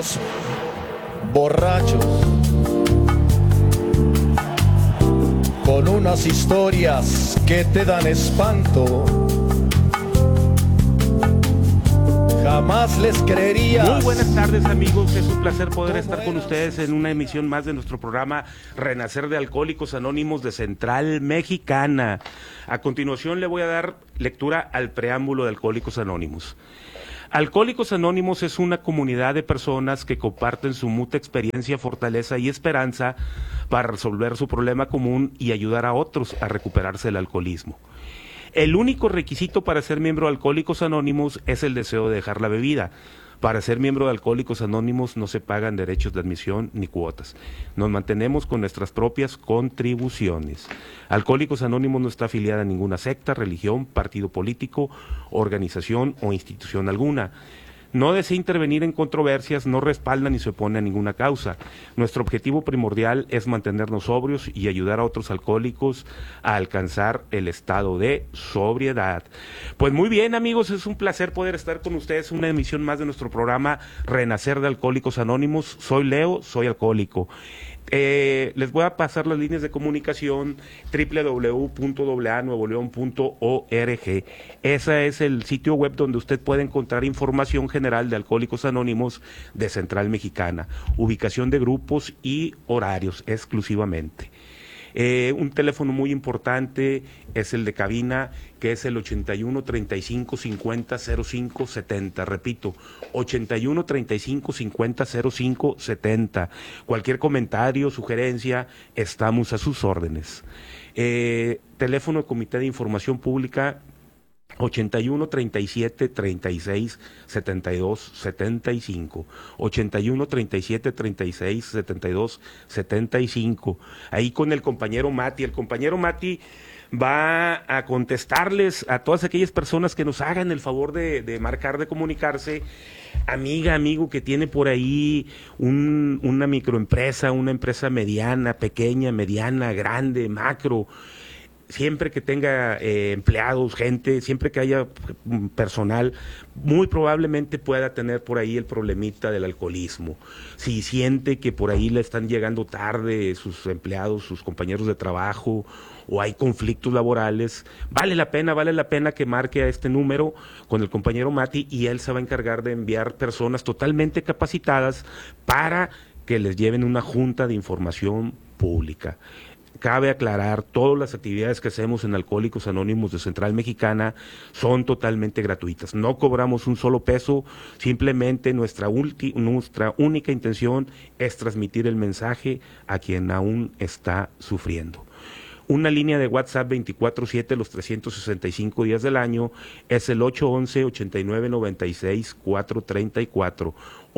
borrachos, con unas historias que te dan espanto. Jamás les creerías. Muy buenas tardes, amigos, es un placer poder estar con ustedes en una emisión más de nuestro programa Renacer de Alcohólicos Anónimos de Central Mexicana. A continuación le voy a dar lectura al preámbulo de Alcohólicos Anónimos. Alcohólicos Anónimos es una comunidad de personas que comparten su mutua experiencia, fortaleza y esperanza para resolver su problema común y ayudar a otros a recuperarse del alcoholismo. El único requisito para ser miembro de Alcohólicos Anónimos es el deseo de dejar la bebida. Para ser miembro de Alcohólicos Anónimos no se pagan derechos de admisión ni cuotas. Nos mantenemos con nuestras propias contribuciones. Alcohólicos Anónimos no está afiliada a ninguna secta, religión, partido político, organización o institución alguna. No desea intervenir en controversias, no respalda ni se opone a ninguna causa. Nuestro objetivo primordial es mantenernos sobrios y ayudar a otros alcohólicos a alcanzar el estado de sobriedad. Pues muy bien, amigos, es un placer poder estar con ustedes en una emisión más de nuestro programa Renacer de Alcohólicos Anónimos. Soy Leo, soy alcohólico. Les voy a pasar las líneas de comunicación www.aanuevoleon.org. Ese es el sitio web donde usted puede encontrar información general de Alcohólicos Anónimos de Central Mexicana, ubicación de grupos y horarios exclusivamente. Un teléfono muy importante es el de cabina, que es el 81 35 50 05 70. Repito, 81 35 50 05 70. Cualquier comentario, sugerencia, estamos a sus órdenes. Teléfono de Comité de Información Pública, 81 37 36 72 75, 81 37 36 72 75. Ahí con el compañero Mati. El compañero Mati va a contestarles a todas aquellas personas que nos hagan el favor de marcar, de comunicarse. Amiga, amigo que tiene por ahí una microempresa, una empresa mediana, pequeña, mediana, grande, macro. Siempre que tenga empleados, gente, siempre que haya personal, muy probablemente pueda tener por ahí el problemita del alcoholismo. Si siente que por ahí le están llegando tarde sus empleados, sus compañeros de trabajo, o hay conflictos laborales, vale la pena que marque a este número con el compañero Mati y él se va a encargar de enviar personas totalmente capacitadas para que les lleven una junta de información pública. Cabe aclarar, todas las actividades que hacemos en Alcohólicos Anónimos de Central Mexicana son totalmente gratuitas. No cobramos un solo peso, simplemente nuestra única intención es transmitir el mensaje a quien aún está sufriendo. Una línea de WhatsApp 24/7 los 365 días del año es el 811-8996-434.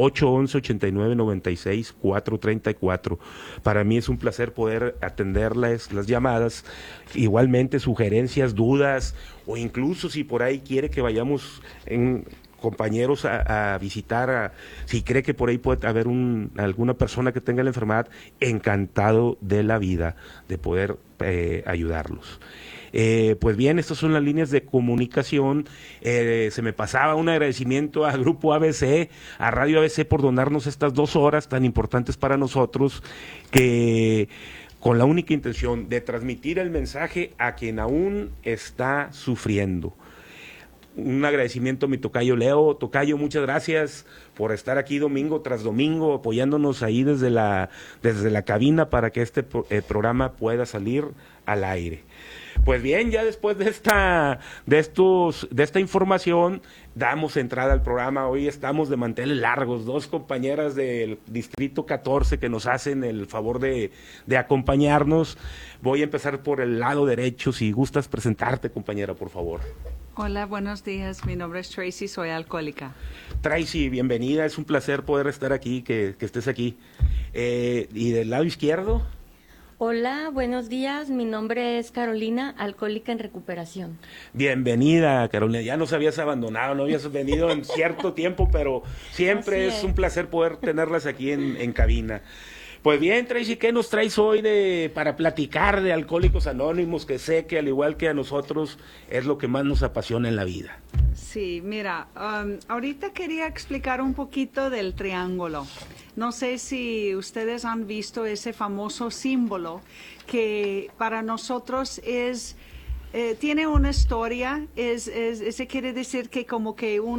811-8996-434. Para mí es un placer poder atender las llamadas, igualmente sugerencias, dudas, o incluso si por ahí quiere que vayamos compañeros a visitar, si cree que por ahí puede haber alguna persona que tenga la enfermedad, encantado de la vida de poder ayudarlos. Pues bien, estas son las líneas de comunicación. Se me pasaba un agradecimiento a Grupo ABC, a Radio ABC por donarnos estas 2 horas tan importantes para nosotros, que con la única intención de transmitir el mensaje a quien aún está sufriendo. Un agradecimiento a mi tocayo Leo. Tocayo, muchas gracias por estar aquí domingo tras domingo apoyándonos ahí desde la cabina para que este programa pueda salir al aire. Pues bien, ya después de esta información, damos entrada al programa. Hoy estamos de manteles largos, 2 compañeras del Distrito 14 que nos hacen el favor de acompañarnos. Voy a empezar por el lado derecho. Si gustas presentarte, compañera, por favor. Hola, buenos días. Mi nombre es Tracy, soy alcohólica. Tracy, bienvenida. Es un placer poder estar aquí, que estés aquí. ¿Y del lado izquierdo? Hola, buenos días. Mi nombre es Carolina, alcohólica en recuperación. Bienvenida, Carolina. Ya nos habías abandonado, no habías venido en cierto tiempo, pero siempre es un placer poder tenerlas aquí en cabina. Pues bien, Tracy, ¿qué nos traes hoy para platicar de Alcohólicos Anónimos, que sé que al igual que a nosotros es lo que más nos apasiona en la vida? Sí, mira, ahorita quería explicar un poquito del triángulo. No sé si ustedes han visto ese famoso símbolo que para nosotros tiene una historia, ese quiere decir que como que un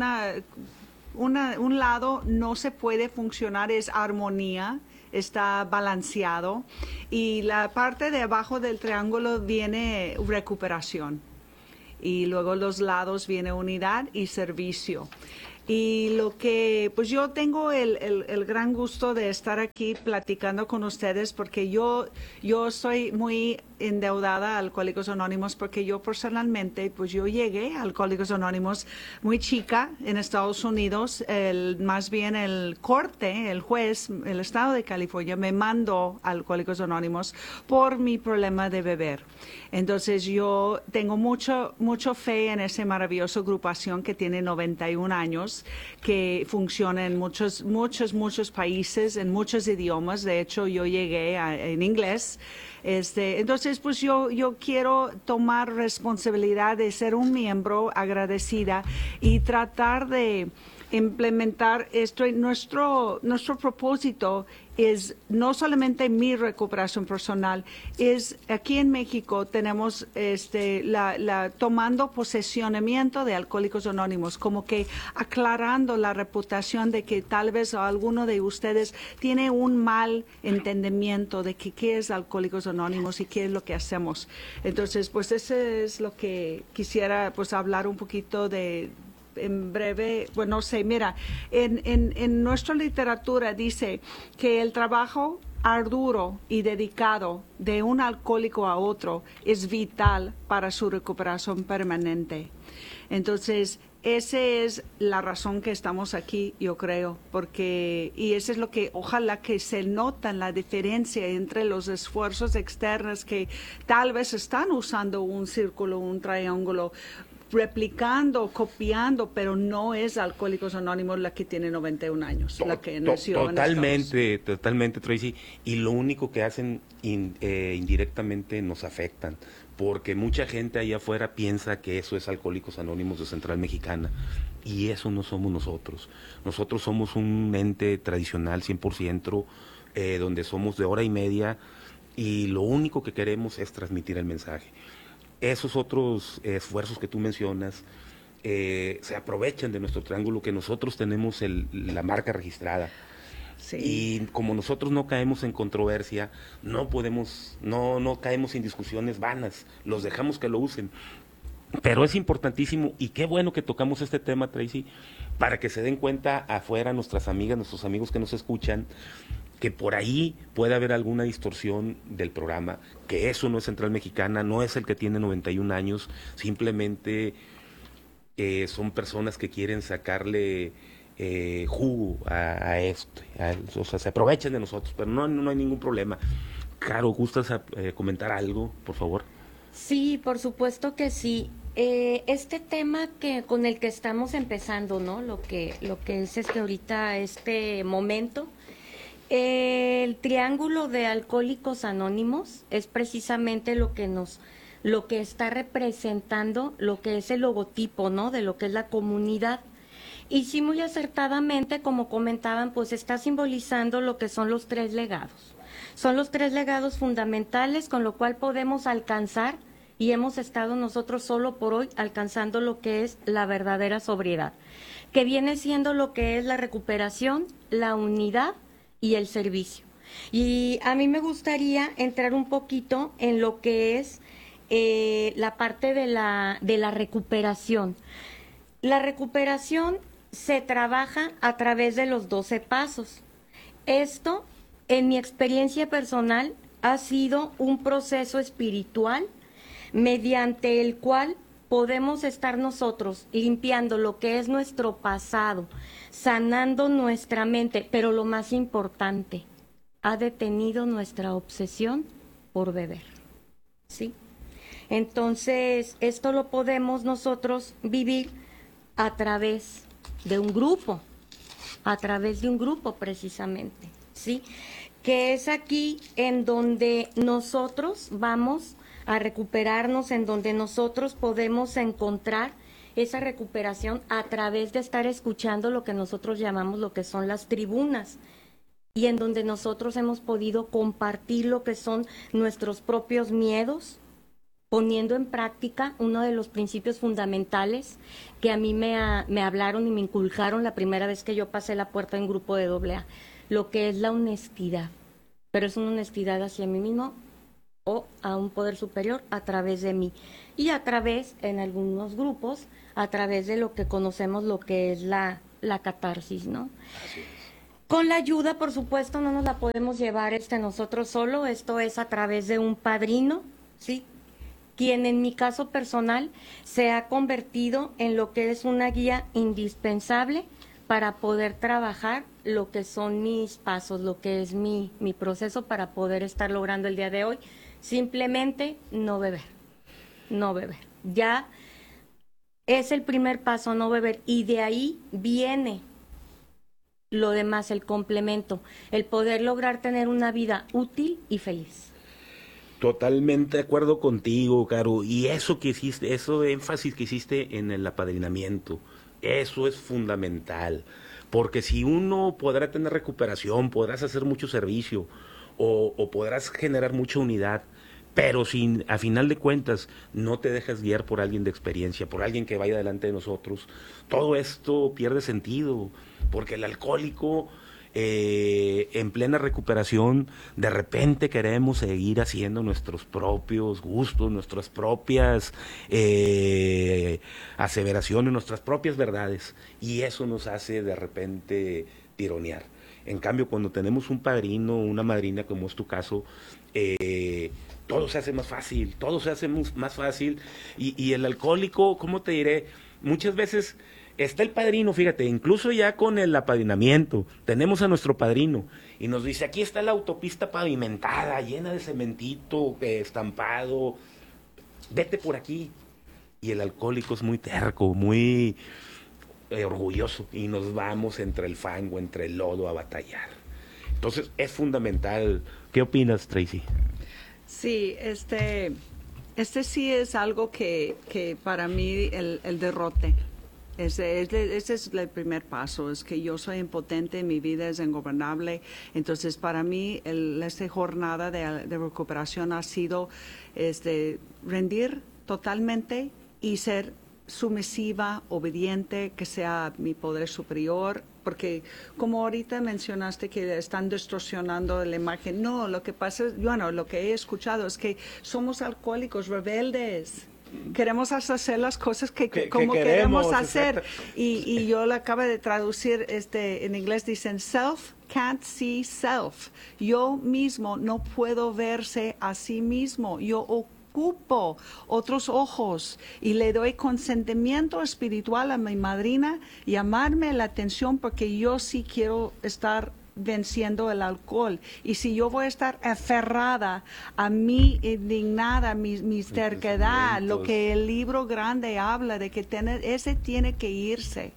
lado no se puede funcionar, es armonía, está balanceado, y la parte de abajo del triángulo viene recuperación, y luego los lados viene unidad y servicio. Y lo que, pues yo tengo el gran gusto de estar aquí platicando con ustedes porque yo soy muy endeudada a Alcohólicos Anónimos porque yo personalmente, pues yo llegué a Alcohólicos Anónimos muy chica en Estados Unidos, más bien el juez, el estado de California me mandó a Alcohólicos Anónimos por mi problema de beber. Entonces yo tengo mucho fe en esa maravillosa agrupación que tiene 91 años, que funciona en muchos países, en muchos idiomas. De hecho, yo llegué en inglés. Entonces, pues yo quiero tomar responsabilidad de ser un miembro agradecida y tratar de implementar esto. Nuestro propósito es no solamente mi recuperación personal, es aquí en México tenemos tomando posesionamiento de Alcohólicos Anónimos, como que aclarando la reputación de que tal vez alguno de ustedes tiene un mal entendimiento de qué es Alcohólicos Anónimos y qué es lo que hacemos. Entonces, pues eso es lo que quisiera pues hablar un poquito de en breve. Bueno, no sé, mira, en nuestra literatura dice que el trabajo arduo y dedicado de un alcohólico a otro es vital para su recuperación permanente. Entonces, esa es la razón que estamos aquí, yo creo, y eso es lo que ojalá que se nota la diferencia entre los esfuerzos externos que tal vez están usando un círculo, un triángulo, replicando, copiando, pero no es Alcohólicos Anónimos la que tiene 91 años, la que nació Totalmente, Tracy. Y lo único que hacen indirectamente nos afectan, porque mucha gente allá afuera piensa que eso es Alcohólicos Anónimos de Central Mexicana, y eso no somos nosotros. Nosotros somos un ente tradicional 100%, donde somos de hora y media, y lo único que queremos es transmitir el mensaje. Esos otros esfuerzos que tú mencionas se aprovechan de nuestro triángulo, que nosotros tenemos la marca registrada. Sí. Y como nosotros no caemos en controversia, no caemos en discusiones vanas, los dejamos que lo usen. Pero es importantísimo, y qué bueno que tocamos este tema, Tracy, para que se den cuenta afuera nuestras amigas, nuestros amigos que nos escuchan, que por ahí puede haber alguna distorsión del programa, que eso no es Central Mexicana, no es el que tiene 91 años, simplemente son personas que quieren sacarle jugo a esto, o sea, se aprovechan de nosotros, pero no hay ningún problema. Caro, ¿gustas comentar algo, por favor? Sí, por supuesto que sí. Este tema con el que estamos empezando, ¿no? Lo que es ahorita este momento. El triángulo de Alcohólicos Anónimos es precisamente lo que está representando lo que es el logotipo, ¿no? De lo que es la comunidad. Y sí, muy acertadamente, como comentaban, pues está simbolizando lo que son los 3 legados. Son los 3 legados fundamentales con lo cual podemos alcanzar, y hemos estado nosotros solo por hoy alcanzando lo que es la verdadera sobriedad, que viene siendo lo que es la recuperación, la unidad y el servicio. Y a mí me gustaría entrar un poquito en lo que es la parte de la recuperación. La recuperación se trabaja a través de los 12 pasos. Esto, en mi experiencia personal, ha sido un proceso espiritual mediante el cual podemos estar nosotros limpiando lo que es nuestro pasado, sanando nuestra mente, pero lo más importante, ha detenido nuestra obsesión por beber, ¿sí? Entonces, esto lo podemos nosotros vivir a través de un grupo precisamente, ¿sí? Que es aquí en donde nosotros vamos a recuperarnos, en donde nosotros podemos encontrar esa recuperación a través de estar escuchando lo que nosotros llamamos lo que son las tribunas, y en donde nosotros hemos podido compartir lo que son nuestros propios miedos, poniendo en práctica uno de los principios fundamentales que a mí me hablaron y me inculcaron la primera vez que yo pasé la puerta en grupo de AA, lo que es la honestidad, pero es una honestidad hacia mí mismo o a un poder superior a través de mí, y a través, en algunos grupos, a través de lo que conocemos, lo que es la catarsis, ¿no? Así es. Con la ayuda, por supuesto, no nos la podemos llevar nosotros solo, esto es a través de un padrino, ¿sí? Quien en mi caso personal se ha convertido en lo que es una guía indispensable para poder trabajar lo que son mis pasos, lo que es mi proceso para poder estar logrando el día de hoy. Simplemente no beber, no beber. Ya es el primer paso, no beber, y de ahí viene lo demás, el complemento, el poder lograr tener una vida útil y feliz. Totalmente de acuerdo contigo, Caro. Y eso que hiciste, eso énfasis que hiciste en el apadrinamiento, eso es fundamental. Porque si uno podrá tener recuperación, podrás hacer mucho servicio o podrás generar mucha unidad, pero si a final de cuentas no te dejas guiar por alguien de experiencia, por alguien que vaya delante de nosotros, todo esto pierde sentido, porque el alcohólico en plena recuperación de repente queremos seguir haciendo nuestros propios gustos, nuestras propias aseveraciones, nuestras propias verdades, y eso nos hace de repente tironear. En cambio, cuando tenemos un padrino, una madrina, como es tu caso, todo se hace más fácil, todo se hace más fácil, y el alcohólico, ¿cómo te diré? Muchas veces está el padrino, fíjate, incluso ya con el apadrinamiento, tenemos a nuestro padrino, y nos dice, aquí está la autopista pavimentada, llena de cementito, estampado, vete por aquí. Y el alcohólico es muy terco, muy orgulloso, y nos vamos entre el fango, entre el lodo a batallar. Entonces es fundamental. ¿Qué opinas, Tracy? Sí, este sí es algo que para mí el derrote. Ese es el primer paso, es que yo soy impotente, mi vida es ingobernable. Entonces, para mí, esta jornada de recuperación ha sido rendir totalmente y ser sumisiva, obediente, que sea mi poder superior, porque como ahorita mencionaste que están distorsionando la imagen, no, lo que pasa es, bueno, lo que he escuchado es que somos alcohólicos rebeldes. Queremos hacer las cosas que queremos hacer. Y yo lo acabo de traducir, en inglés dicen self can't see self. Yo mismo no puedo verse a sí mismo. Yo ocupo otros ojos y le doy consentimiento espiritual a mi madrina, llamarme la atención porque yo sí quiero estar venciendo el alcohol. Y si yo voy a estar aferrada a mi indignada, mi terquedad, lo que el libro grande habla de que ese tiene que irse.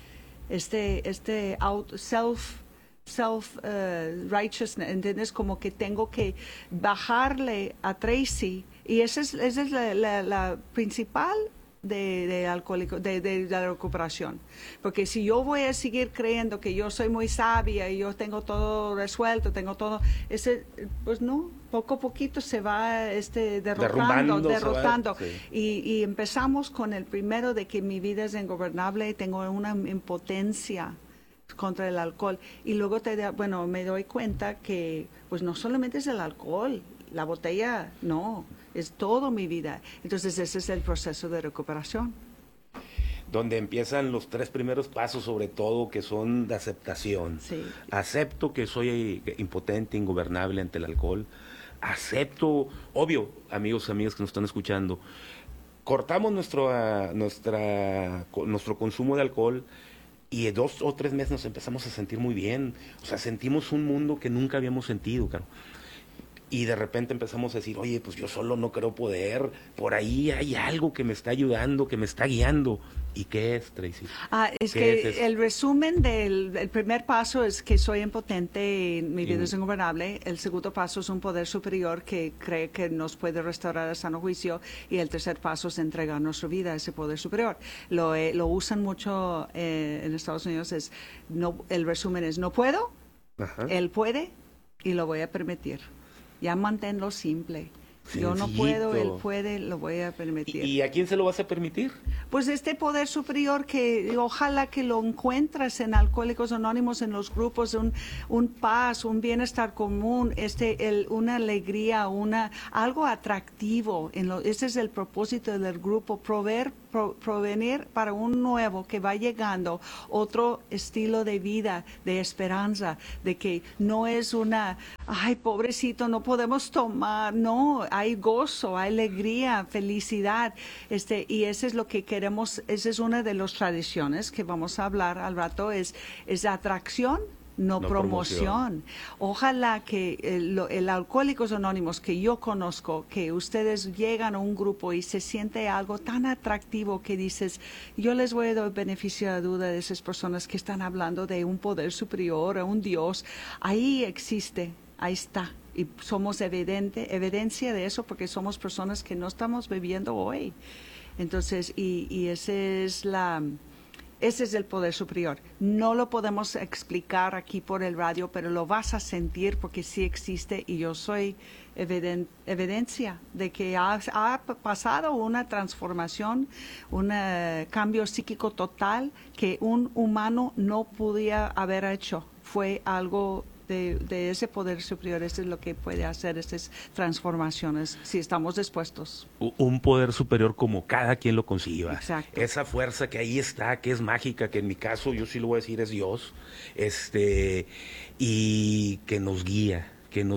Self righteousness, ¿entiendes? Como que tengo que bajarle a Tracy, y esa es la principal de alcohólico, de la recuperación. Porque si yo voy a seguir creyendo que yo soy muy sabia y yo tengo todo resuelto, tengo todo, pues no, poco a poquito se va derrotando. Sí. Y empezamos con el primero de que mi vida es ingobernable, tengo una impotencia contra el alcohol, y luego me doy cuenta que pues no solamente es el alcohol, la botella no, es toda mi vida. Entonces ese es el proceso de recuperación. Donde empiezan los 3 primeros pasos, sobre todo, que son de aceptación. Sí. Acepto que soy impotente, ingobernable ante el alcohol. Acepto, obvio, amigas que nos están escuchando, cortamos nuestro consumo de alcohol, y 2 o 3 meses nos empezamos a sentir muy bien. O sea, sentimos un mundo que nunca habíamos sentido, claro. Y de repente empezamos a decir, oye, pues yo solo no creo poder, por ahí hay algo que me está ayudando, que me está guiando. ¿Y qué es, Tracy? Es ¿Qué que es eso? el resumen el primer paso es que soy impotente y mi vida es ingobernable. El segundo paso es un poder superior que cree que nos puede restaurar el sano juicio. Y el tercer paso es entregar nuestra vida a ese poder superior. Lo usan mucho en Estados Unidos. El resumen es: no puedo, Ajá. él puede y lo voy a permitir. Ya manténlo simple. Yo no puedo, él Sencillito. puede, lo voy a permitir. ¿Y a quién se lo vas a permitir? Pues este poder superior que ojalá que lo encuentras en Alcohólicos Anónimos, en los grupos, un paz, un bienestar común, una alegría, algo atractivo. Ese es el propósito del grupo, provenir para un nuevo que va llegando, otro estilo de vida, de esperanza, de que no es ay, pobrecito, no podemos tomar, no, hay gozo, hay alegría, felicidad, y eso es lo que queremos. Esa es una de las tradiciones que vamos a hablar al rato, es atracción, no promoción. Ojalá que el Alcohólicos Anónimos que yo conozco, que ustedes llegan a un grupo y se siente algo tan atractivo que dices, yo les voy a dar beneficio de la duda de esas personas que están hablando de un poder superior, a un Dios. Ahí existe, ahí está. Y somos evidencia de eso porque somos personas que no estamos viviendo hoy. Entonces, y ese es el poder superior. No lo podemos explicar aquí por el radio, pero lo vas a sentir porque sí existe y yo soy evidencia de que ha pasado una transformación, un cambio psíquico total que un humano no podía haber hecho. Fue algo de ese poder superior. Eso es lo que puede hacer estas transformaciones si estamos dispuestos. Un poder superior como cada quien lo conciba. Exacto. Esa fuerza que ahí está, que es mágica, que en mi caso yo sí lo voy a decir es Dios, y que nos guía,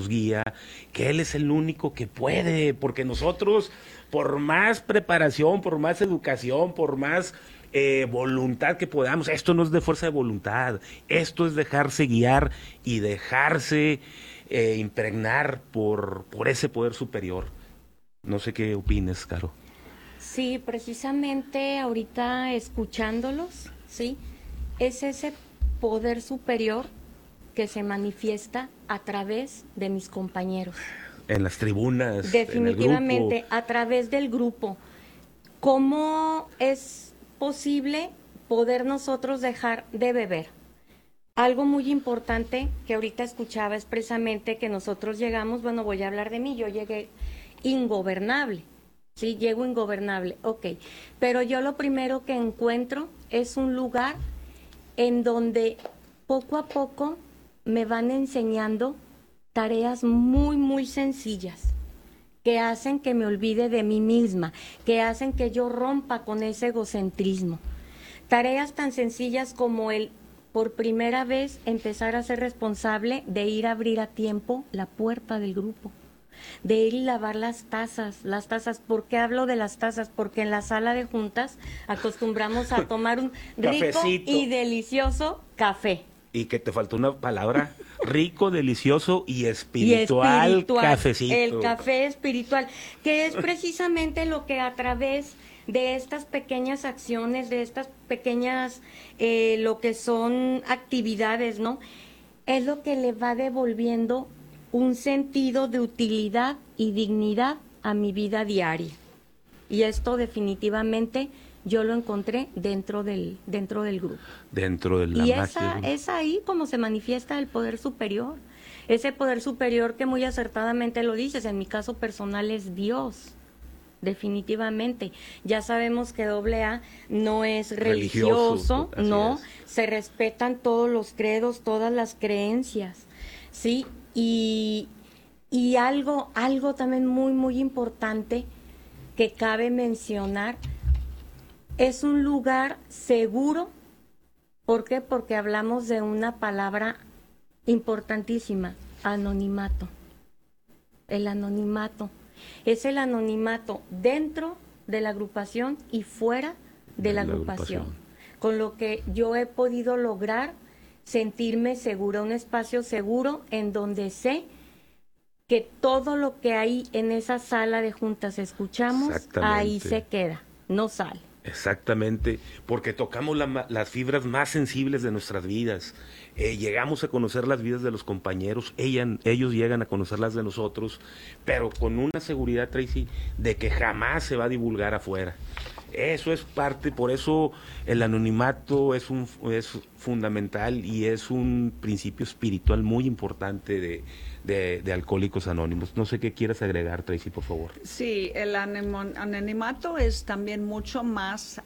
que Él es el único que puede, porque nosotros, por más preparación, por más educación, por más voluntad que podamos, esto no es de fuerza de voluntad, esto es dejarse guiar y dejarse impregnar por ese poder superior. No sé qué opines, Caro. Sí, precisamente ahorita escuchándolos, sí, es ese poder superior que se manifiesta a través de mis compañeros. En las tribunas, Definitivamente, en el grupo. a través del grupo. ¿Cómo es posible poder nosotros dejar de beber? Algo muy importante que ahorita escuchaba es precisamente que nosotros llegamos, bueno, voy a hablar de mí, yo llegué ingobernable, sí, llego ingobernable, ok, pero yo lo primero que encuentro es un lugar en donde poco a poco me van enseñando tareas muy, muy sencillas que hacen que me olvide de mí misma, que hacen que yo rompa con ese egocentrismo. Tareas tan sencillas como por primera vez, empezar a ser responsable de ir a abrir a tiempo la puerta del grupo, de ir y lavar las tazas. ¿Por qué hablo de las tazas? Porque en la sala de juntas acostumbramos a tomar un rico Cafecito. y delicioso café. Y que te faltó una palabra: rico, delicioso y espiritual, cafecito. El café espiritual, que es precisamente lo que a través de estas pequeñas acciones, de estas pequeñas, lo que son actividades, ¿no? Es lo que le va devolviendo un sentido de utilidad y dignidad a mi vida diaria. Y esto definitivamente yo lo encontré dentro del grupo. Dentro de la Y magia. es ahí como se manifiesta el poder superior. Ese poder superior que muy acertadamente lo dices, en mi caso personal es Dios. Definitivamente. Ya sabemos que AA no es religioso, así no, es. se respetan todos los credos, todas las creencias, ¿sí? Y algo también muy, muy importante que cabe mencionar, es un lugar seguro. ¿Por qué? Porque hablamos de una palabra importantísima, anonimato. El anonimato. Es el anonimato dentro de la agrupación y fuera de la agrupación. Con lo que yo he podido lograr sentirme segura, un espacio seguro en donde sé que todo lo que hay en esa sala de juntas escuchamos, ahí se queda, no sale. Exactamente, porque tocamos las fibras más sensibles de nuestras vidas. Llegamos a conocer las vidas de los compañeros, ellos llegan a conocer las de nosotros, pero con una seguridad, Tracy, de que jamás se va a divulgar afuera. Eso es parte, por eso el anonimato es fundamental y es un principio espiritual muy importante de Alcohólicos Anónimos. No sé qué quieras agregar, Tracy, por favor. Sí, el anonimato es también mucho más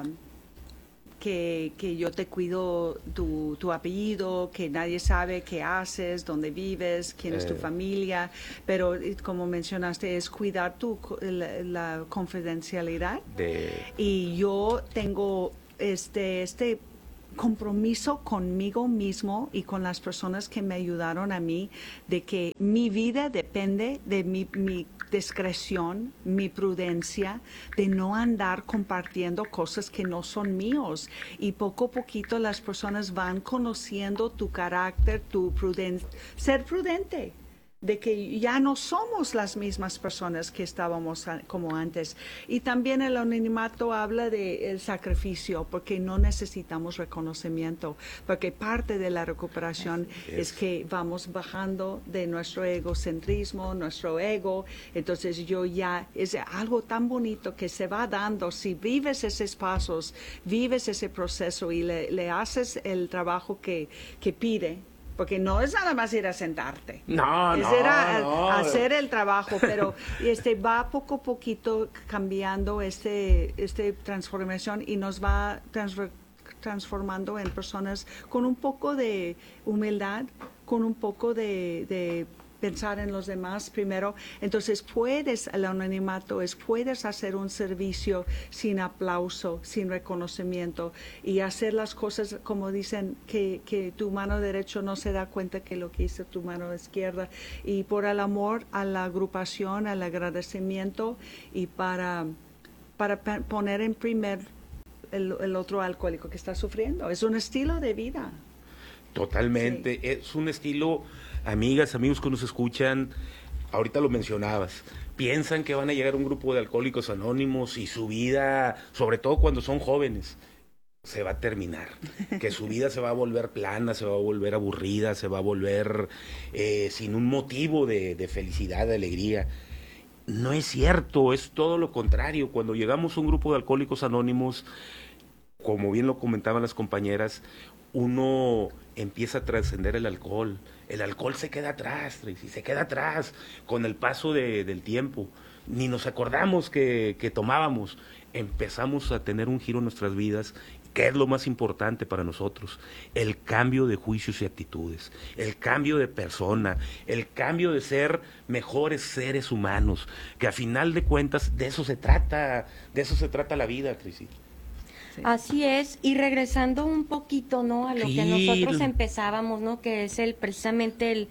que yo te cuido tu apellido, que nadie sabe qué haces, dónde vives, quién es tu familia, pero como mencionaste, es cuidar la confidencialidad. Y yo tengo este compromiso conmigo mismo y con las personas que me ayudaron a mí, de que mi vida depende de mi discreción, mi prudencia, de no andar compartiendo cosas que no son míos. Y poco a poquito las personas van conociendo tu carácter, tu prudencia, ser prudente, de que ya no somos las mismas personas que estábamos como antes. Y también el anonimato habla del sacrificio, porque no necesitamos reconocimiento, porque parte de la recuperación es que vamos bajando de nuestro egocentrismo, nuestro ego. Entonces es algo tan bonito que se va dando. Si vives esos pasos, vives ese proceso y le haces el trabajo que pide, porque no es nada más ir a sentarte. Hacer el trabajo, pero va poco a poquito cambiando transformación y nos va transformando en personas con un poco de humildad, con un poco de pensar en los demás primero. Entonces el anonimato puedes hacer un servicio sin aplauso, sin reconocimiento, y hacer las cosas como dicen, que tu mano derecha no se da cuenta que lo que hizo tu mano izquierda, y por el amor a la agrupación, al agradecimiento, y para poner en primer el otro alcohólico que está sufriendo. Es un estilo de vida. Totalmente, sí. Es un estilo. Amigas, amigos que nos escuchan, ahorita lo mencionabas, piensan que van a llegar un grupo de Alcohólicos Anónimos y su vida, sobre todo cuando son jóvenes, se va a terminar, que su vida se va a volver plana, se va a volver aburrida, se va a volver sin un motivo de felicidad, de alegría. No es cierto, es todo lo contrario. Cuando llegamos a un grupo de Alcohólicos Anónimos, como bien lo comentaban las compañeras, uno empieza a trascender el alcohol. El alcohol se queda atrás, Tracy, se queda atrás con el paso del tiempo. Ni nos acordamos que tomábamos. Empezamos a tener un giro en nuestras vidas, que es lo más importante para nosotros: el cambio de juicios y actitudes, el cambio de persona, el cambio de ser mejores seres humanos, que a final de cuentas de eso se trata la vida, Tracy. Sí. Así es, y regresando un poquito, ¿no?, a lo que nosotros empezábamos, ¿no?, que es precisamente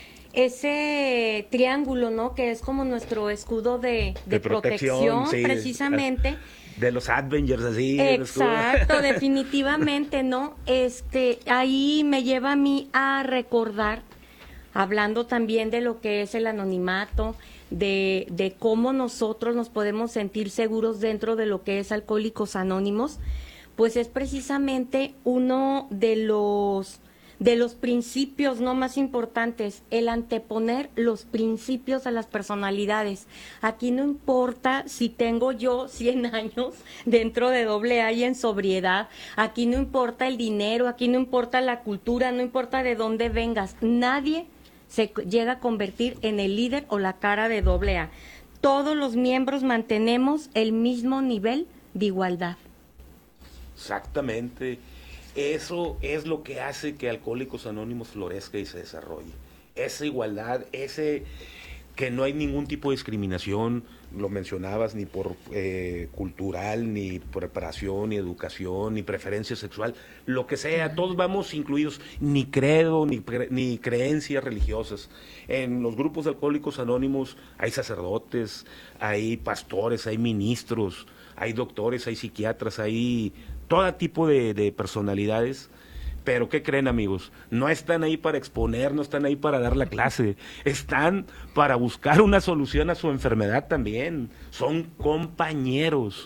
ese triángulo, ¿no?, que es como nuestro escudo de protección, sí, precisamente. De los Avengers, así. Exacto, definitivamente, ¿no? Ahí me lleva a mí a recordar, hablando también de lo que es el anonimato, de cómo nosotros nos podemos sentir seguros dentro de lo que es Alcohólicos Anónimos, pues es precisamente uno de los principios no más importantes, el anteponer los principios a las personalidades. Aquí no importa si tengo yo 100 años dentro de AA y en sobriedad, aquí no importa el dinero, aquí no importa la cultura, no importa de dónde vengas, nadie se llega a convertir en el líder o la cara de AA. Todos los miembros mantenemos el mismo nivel de igualdad. Exactamente. Eso es lo que hace que Alcohólicos Anónimos florezca y se desarrolle. Esa igualdad, que no hay ningún tipo de discriminación, lo mencionabas, ni por cultural, ni preparación, ni educación, ni preferencia sexual, lo que sea, todos vamos incluidos, ni credo, ni creencias religiosas. En los grupos de Alcohólicos Anónimos hay sacerdotes, hay pastores, hay ministros, hay doctores, hay psiquiatras, hay todo tipo de personalidades. Pero ¿qué creen, amigos? No están ahí para exponer, no están ahí para dar la clase, están para buscar una solución a su enfermedad también. Son compañeros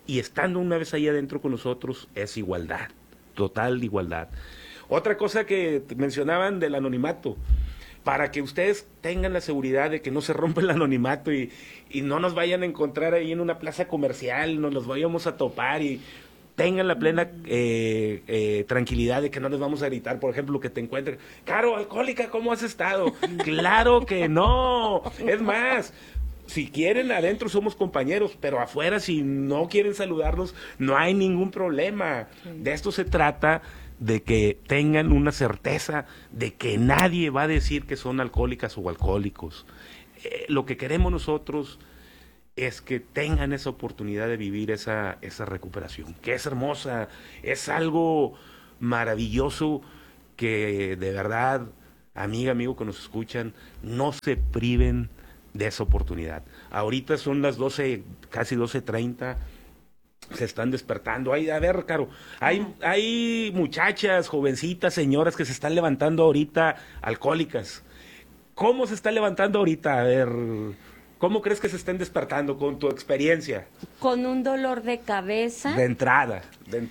y estando una vez ahí adentro con nosotros es igualdad, total igualdad. Otra cosa que mencionaban del anonimato, para que ustedes tengan la seguridad de que no se rompe el anonimato y no nos vayan a encontrar ahí en una plaza comercial, nos los vayamos a topar y tengan la plena tranquilidad de que no les vamos a gritar, por ejemplo, que te encuentren, Caro, alcohólica, ¿cómo has estado? Claro que no, es más, si quieren adentro somos compañeros, pero afuera si no quieren saludarnos no hay ningún problema. De esto se trata, de que tengan una certeza de que nadie va a decir que son alcohólicas o alcohólicos. Lo que queremos nosotros es que tengan esa oportunidad de vivir esa recuperación, que es hermosa, es algo maravilloso que de verdad, amiga, amigo que nos escuchan, no se priven de esa oportunidad. Ahorita son las 12, casi 12:30, se están despertando. Ay, a ver, Caro, hay muchachas, jovencitas, señoras que se están levantando ahorita alcohólicas. ¿Cómo se está levantando ahorita? A ver, ¿cómo crees que se estén despertando con tu experiencia? Con un dolor de cabeza. De entrada.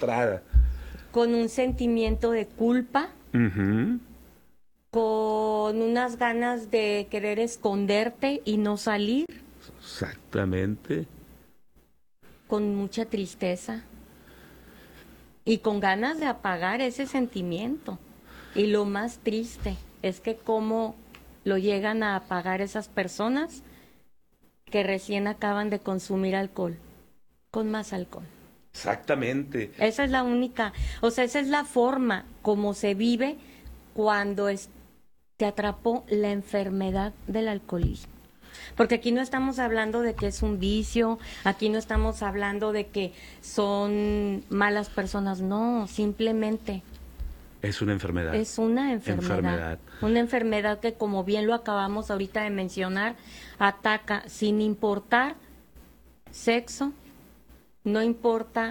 Con un sentimiento de culpa. Uh-huh. Con unas ganas de querer esconderte y no salir. Exactamente. Con mucha tristeza y con ganas de apagar ese sentimiento. Y lo más triste es que cómo lo llegan a apagar esas personas que recién acaban de consumir alcohol, con más alcohol. Exactamente. Esa es la única, o sea, esa es la forma como se vive cuando te atrapó la enfermedad del alcoholismo. Porque aquí no estamos hablando de que es un vicio, aquí no estamos hablando de que son malas personas, no, simplemente es una enfermedad. Es una enfermedad. Una enfermedad que, como bien lo acabamos ahorita de mencionar, ataca sin importar sexo, no importa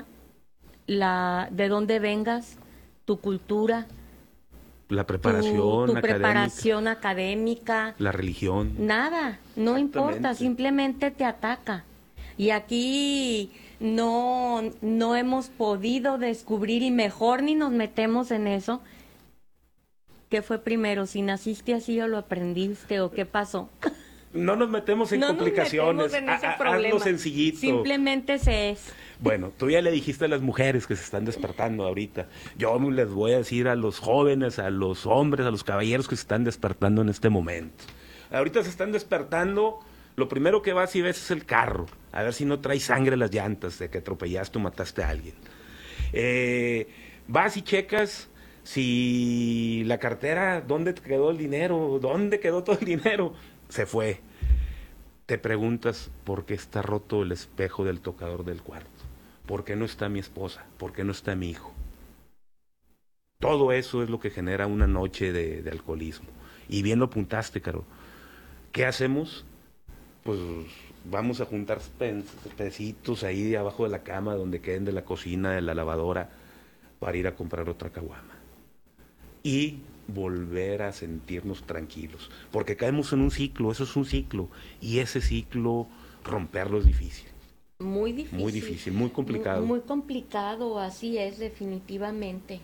de dónde vengas, tu cultura, la preparación, tu preparación académica, la religión. Nada, no importa, simplemente te ataca. Y aquí no hemos podido descubrir, y mejor ni nos metemos en eso. ¿Qué fue primero? ¿Si naciste así o lo aprendiste o qué pasó? No nos metemos en complicaciones, hazlo sencillito. Simplemente se es. Bueno, tú ya le dijiste a las mujeres que se están despertando ahorita. Yo les voy a decir a los jóvenes, a los hombres, a los caballeros que se están despertando en este momento. Ahorita se están despertando, lo primero que vas y ves es el carro, a ver si no trae sangre en las llantas de que atropellaste o mataste a alguien. Vas y checas si la cartera, ¿dónde quedó el dinero? ¿Dónde quedó todo el dinero? Se fue. Te preguntas por qué está roto el espejo del tocador del cuarto. ¿Por qué no está mi esposa? ¿Por qué no está mi hijo? Todo eso es lo que genera una noche de alcoholismo. Y bien lo apuntaste, Caro. ¿Qué hacemos? Pues vamos a juntar pesitos ahí abajo de la cama, donde queden de la cocina, de la lavadora, para ir a comprar otra caguama. Y volver a sentirnos tranquilos. Porque caemos en un ciclo, eso es un ciclo. Y ese ciclo, romperlo es difícil. Muy difícil, muy complicado. Muy complicado, así es, definitivamente.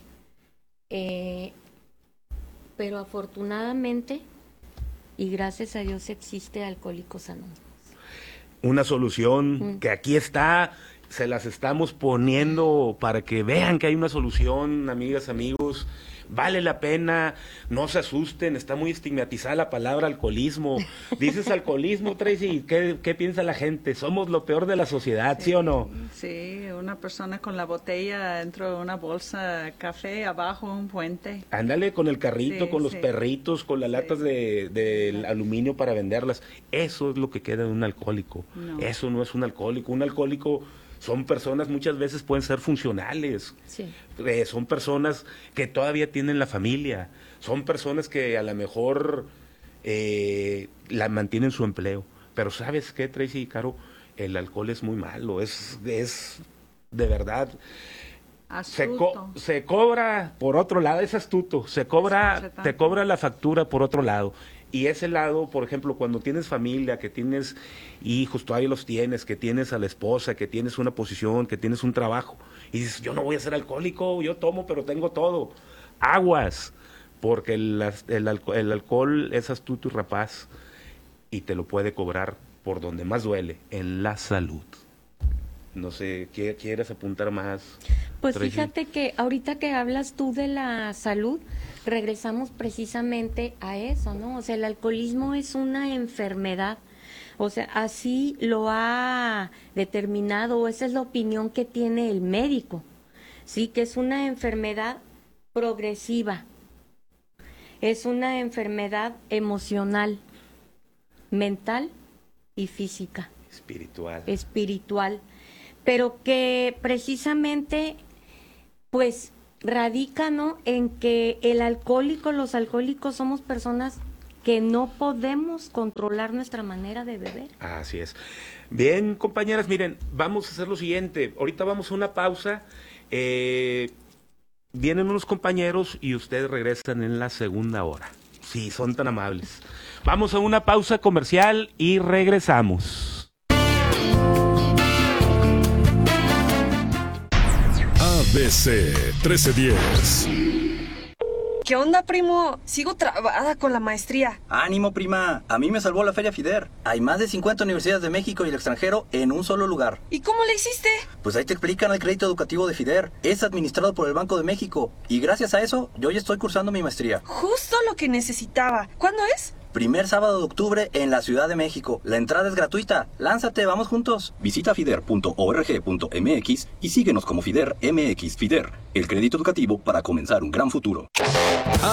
Pero afortunadamente, y gracias a Dios, existe Alcohólicos Anónimos. Una solución que aquí está, se las estamos poniendo para que vean que hay una solución, amigas, amigos. Vale la pena, no se asusten, está muy estigmatizada la palabra alcoholismo. Dices alcoholismo, Tracy, ¿qué piensa la gente? Somos lo peor de la sociedad, ¿sí o no? Sí, una persona con la botella dentro de una bolsa, café abajo, un puente. Ándale, con el carrito, con los perritos, con las latas de aluminio para venderlas. Eso es lo que queda de un alcohólico. No. Eso no es un alcohólico. Un alcohólico son personas, muchas veces pueden ser funcionales. Sí. Son personas que todavía tienen la familia. Son personas que a lo mejor la mantienen su empleo. Pero ¿sabes qué, Tracy y Caro? El alcohol es muy malo. Es de verdad. Se cobra por otro lado, es astuto. Te cobra la factura por otro lado. Y ese lado, por ejemplo, cuando tienes familia, que tienes hijos, todavía los tienes, que tienes a la esposa, que tienes una posición, que tienes un trabajo, y dices, yo no voy a ser alcohólico, yo tomo, pero tengo todo. Aguas, porque el alcohol es astuto y rapaz, y te lo puede cobrar por donde más duele, en la salud. No sé, ¿quieres apuntar más? Pues Tracy? fíjate que ahorita que hablas tú de la salud, regresamos precisamente a eso, ¿no? O sea, el alcoholismo es una enfermedad. O sea, así lo ha determinado, esa es la opinión que tiene el médico, sí, que es una enfermedad progresiva, es una enfermedad emocional, mental y física. Espiritual, pero que precisamente, pues, radica, ¿no?, en que los alcohólicos somos personas que no podemos controlar nuestra manera de beber. Así es. Bien, compañeras, miren, vamos a hacer lo siguiente. Ahorita vamos a una pausa. Vienen unos compañeros y ustedes regresan en la segunda hora. Sí, son tan amables. Vamos a una pausa comercial y regresamos. ABC 1310. ¿Qué onda, primo? Sigo trabada con la maestría. Ánimo, prima. A mí me salvó la Feria FIDER. Hay más de 50 universidades de México y el extranjero en un solo lugar. ¿Y cómo le hiciste? Pues ahí te explican el crédito educativo de FIDER. Es administrado por el Banco de México. Y gracias a eso, yo ya estoy cursando mi maestría. Justo lo que necesitaba. ¿Cuándo es? Primer sábado de octubre en la Ciudad de México. La entrada es gratuita. Lánzate, vamos juntos. Visita fider.org.mx y síguenos como FIDER MX. FIDER, el crédito educativo para comenzar un gran futuro.